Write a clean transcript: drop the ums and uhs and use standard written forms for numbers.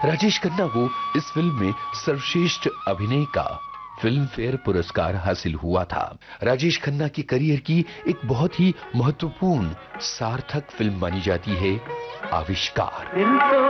राजेश खन्ना को इस फिल्म में सर्वश्रेष्ठ अभिनय का फिल्म फेयर पुरस्कार हासिल हुआ था। राजेश खन्ना की करियर की एक बहुत ही महत्वपूर्ण सार्थक फिल्म मानी जाती है आविष्कार।